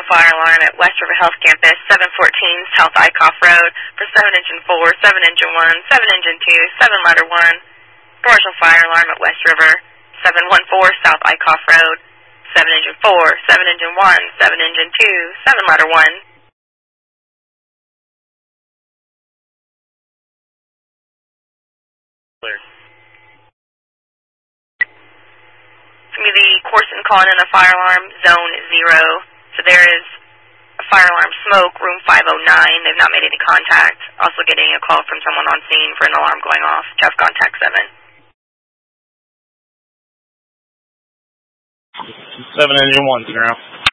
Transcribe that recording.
fire alarm at West River Health Campus, 714 South Eichhoff Road, for 7 engine 4, 7 engine 1, 7 engine 2, 7 ladder 1. Commercial fire alarm at West River, 714 South Eichhoff Road, 7 engine 4, 7 engine 1, 7 engine 2, 7 ladder 1. Clear. It's going to be the Corson calling in a fire alarm, zone 0. So there is a fire alarm smoke, room 509. They've not made any contact. Also getting a call from someone on scene for an alarm going off. Jeff, contact 7. 7 engine 1, 0.